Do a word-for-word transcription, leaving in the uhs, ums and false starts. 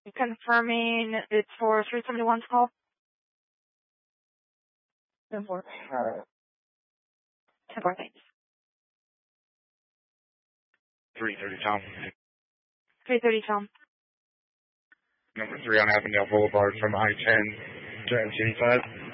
Confirming it's for three seventy-one's call. ten four. Alright. ten four, thanks. three thirty, Tom. three thirty, Tom. Number three on Avondale Boulevard from I ten to M T five.